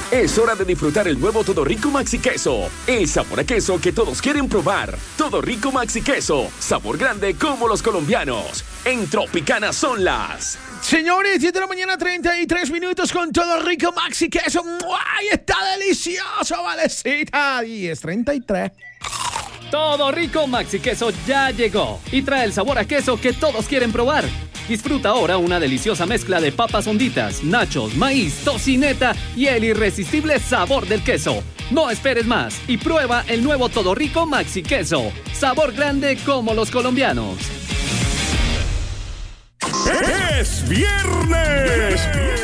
Es hora de disfrutar el nuevo Todo Rico Maxi Queso. El sabor a queso que todos quieren probar. Todo Rico Maxi Queso. Sabor grande como los colombianos. En Tropicana son las... Señores, 10 de la mañana, 33 minutos con Todo Rico Maxi Queso. ¡Ay, está delicioso, Valecita! 10:33. Todo Rico Maxi Queso ya llegó y trae el sabor a queso que todos quieren probar. Disfruta ahora una deliciosa mezcla de papas honditas, nachos, maíz, tocineta y el irresistible sabor del queso. No esperes más y prueba el nuevo Todo Rico Maxi Queso. Sabor grande como los colombianos. ¡Es viernes!